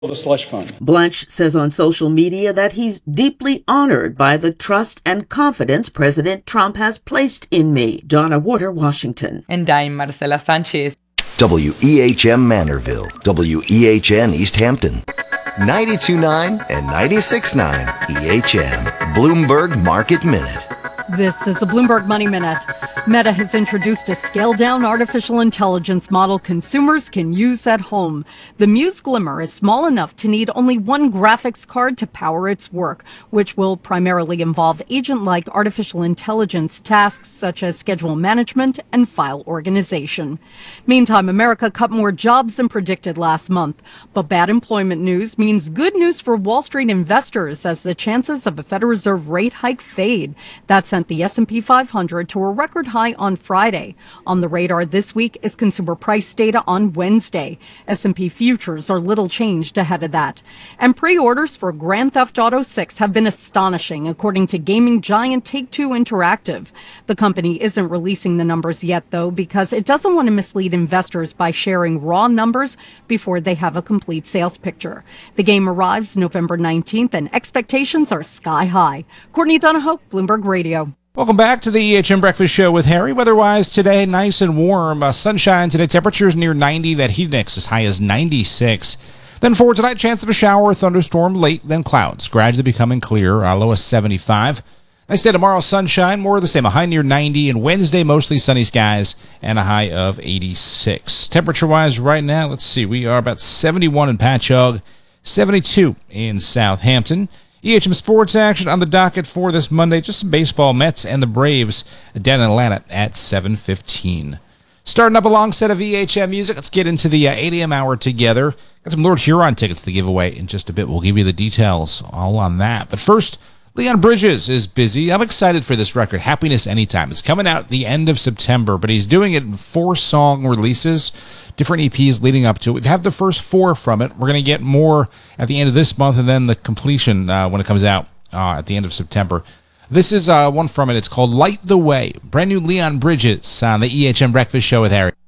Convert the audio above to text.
The slush fund. Blanche says on social media that he's deeply honored by the trust and confidence President Trump has placed in me. Donna Warder, Washington. And I'm Marcela Sanchez. WEHM Manorville, WEHN East Hampton, 92.9 and 96.9 EHM, Bloomberg Market Minute. This is the Bloomberg Money Minute. Meta has introduced a scaled-down artificial intelligence model consumers can use at home. The Muse Glimmer is small enough to need only one graphics card to power its work, which will primarily involve agent-like artificial intelligence tasks such as schedule management and file organization. Meantime, America cut more jobs than predicted last month. But bad employment news means good news for Wall Street investors as the chances of a Federal Reserve rate hike fade. That sent the S&P 500 to a record high on Friday. On the radar this week is consumer price data on Wednesday. S&P futures are little changed ahead of that. And pre-orders for Grand Theft Auto 6 have been astonishing, according to gaming giant Take-Two Interactive. The company isn't releasing the numbers yet, though, because it doesn't want to mislead investors by sharing raw numbers before they have a complete sales picture. The game arrives November 19th, and expectations are sky high. Courtney Donahoe, Bloomberg Radio. Welcome back to the EHM Breakfast Show with Harry. Weather-wise today, nice and warm. Sunshine today, temperatures near 90. That heat index as high as 96. Then for tonight, chance of a shower or thunderstorm late, then clouds. Gradually becoming clear, low of 75. Nice day tomorrow, sunshine, more of the same, a high near 90. And Wednesday, mostly sunny skies and a high of 86. Temperature-wise right now, let's see, we are about 71 in Patchogue, 72 in Southampton. EHM sports action on the docket for this Monday. Just some baseball, Mets and the Braves down in Atlanta at 7:15. Starting up a long set of EHM music. Let's get into the 8 a.m. hour together. Got some Lord Huron tickets to give away in just a bit. We'll give you the details all on that. But first, Leon Bridges is busy. I'm excited for this record, Happiness Anytime. It's coming out the end of September, but he's doing it in 4-song releases, different EPs leading up to it. We've had the first 4 from it. We're going to get more at the end of this month and then the completion when it comes out at the end of September. This is one from it. It's called Light the Way. Brand new Leon Bridges on the EHM Breakfast Show with Harry.